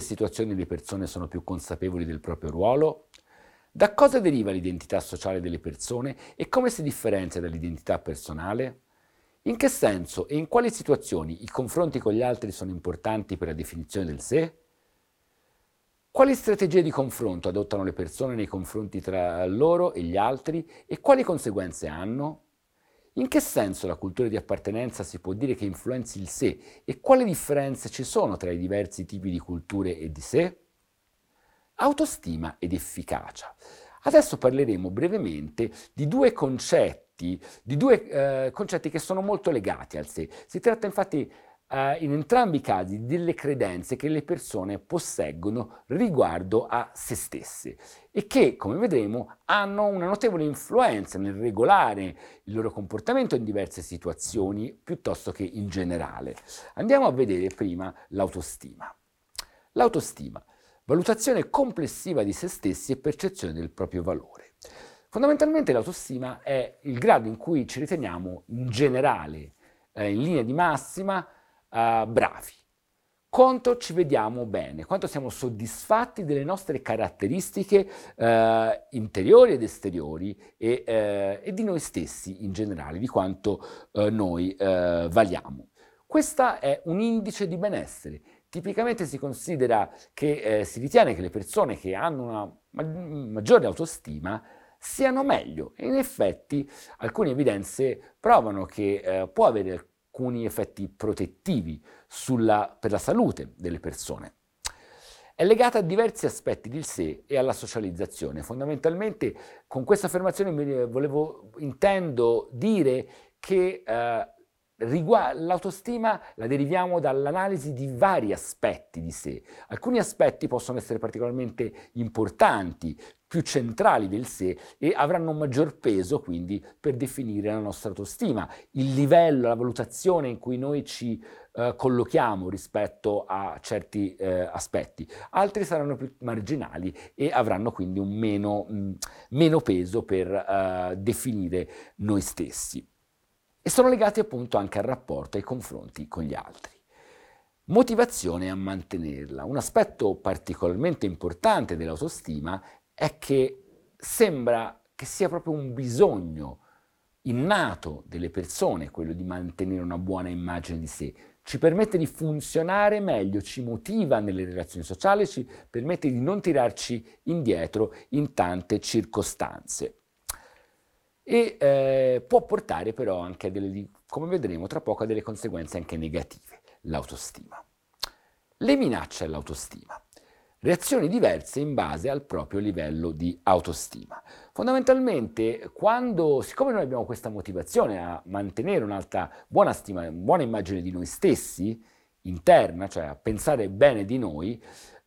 situazioni le persone sono più consapevoli del proprio ruolo? Da cosa deriva l'identità sociale delle persone e come si differenzia dall'identità personale? In che senso e in quali situazioni i confronti con gli altri sono importanti per la definizione del sé? Quali strategie di confronto adottano le persone nei confronti tra loro e gli altri e quali conseguenze hanno? In che senso la cultura di appartenenza si può dire che influenzi il sé e quali differenze ci sono tra i diversi tipi di culture e di sé? Autostima ed efficacia. Adesso parleremo brevemente di due concetti che sono molto legati al sé. Si tratta infatti in entrambi i casi delle credenze che le persone posseggono riguardo a se stesse e che, come vedremo, hanno una notevole influenza nel regolare il loro comportamento in diverse situazioni piuttosto che in generale. Andiamo a vedere prima l'autostima. L'autostima, valutazione complessiva di se stessi e percezione del proprio valore. Fondamentalmente l'autostima è il grado in cui ci riteniamo in generale, in linea di massima, bravi, quanto ci vediamo bene, quanto siamo soddisfatti delle nostre caratteristiche interiori ed esteriori e di noi stessi in generale, di quanto noi valiamo. Questo è un indice di benessere. Tipicamente si considera che si ritiene che le persone che hanno una maggiore autostima siano meglio e in effetti alcune evidenze provano che può avere alcuni effetti protettivi per la salute delle persone. È legata a diversi aspetti del sé e alla socializzazione. Fondamentalmente con questa affermazione intendo dire che l'autostima la deriviamo dall'analisi di vari aspetti di sé. Alcuni aspetti possono essere particolarmente importanti, più centrali del sé e avranno un maggior peso quindi per definire la nostra autostima, il livello, la valutazione in cui noi ci collochiamo rispetto a certi aspetti. Altri saranno più marginali e avranno quindi un meno peso per definire noi stessi. E sono legati appunto anche al rapporto, ai confronti con gli altri. Motivazione a mantenerla. Un aspetto particolarmente importante dell'autostima è che sembra che sia proprio un bisogno innato delle persone quello di mantenere una buona immagine di sé. Ci permette di funzionare meglio, ci motiva nelle relazioni sociali, ci permette di non tirarci indietro in tante circostanze. E può portare però anche a come vedremo tra poco, a delle conseguenze anche negative, l'autostima. Le minacce all'autostima. Reazioni diverse in base al proprio livello di autostima. Fondamentalmente, siccome noi abbiamo questa motivazione a mantenere un'alta buona stima, una buona immagine di noi stessi, interna, cioè a pensare bene di noi,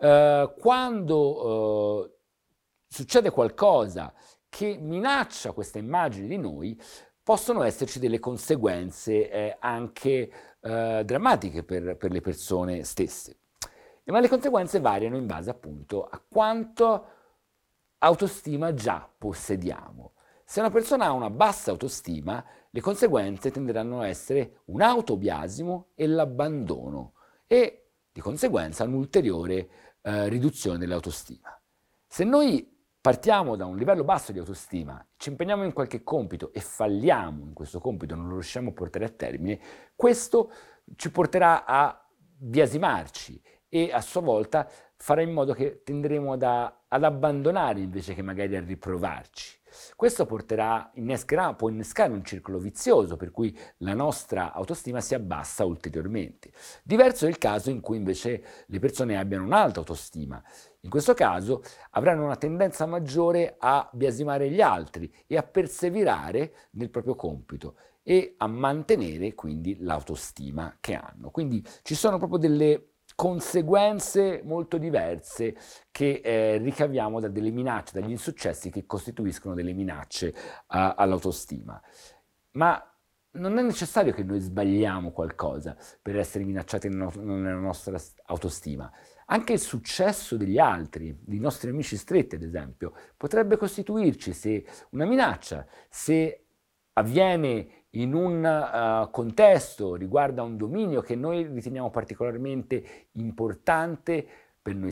quando succede qualcosa che minaccia questa immagine di noi, possono esserci delle conseguenze anche drammatiche per le persone stesse. Ma le conseguenze variano in base appunto a quanto autostima già possediamo. Se una persona ha una bassa autostima, le conseguenze tenderanno a essere un autobiasimo e l'abbandono e di conseguenza un'ulteriore riduzione dell'autostima. Se noi partiamo da un livello basso di autostima, ci impegniamo in qualche compito e falliamo in questo compito, non lo riusciamo a portare a termine, questo ci porterà a biasimarci e a sua volta farà in modo che tenderemo ad abbandonare invece che magari a riprovarci. Questo può innescare un circolo vizioso per cui la nostra autostima si abbassa ulteriormente. Diverso è il caso in cui invece le persone abbiano un'alta autostima. In questo caso avranno una tendenza maggiore a biasimare gli altri e a perseverare nel proprio compito e a mantenere quindi l'autostima che hanno. Quindi ci sono proprio delle conseguenze molto diverse che ricaviamo da delle minacce, dagli insuccessi che costituiscono delle minacce all'autostima. Ma non è necessario che noi sbagliamo qualcosa per essere minacciati nella nostra autostima. Anche il successo degli altri, dei nostri amici stretti ad esempio, potrebbe costituirci se una minaccia, se avviene in un contesto, riguarda un dominio che noi riteniamo particolarmente importante per noi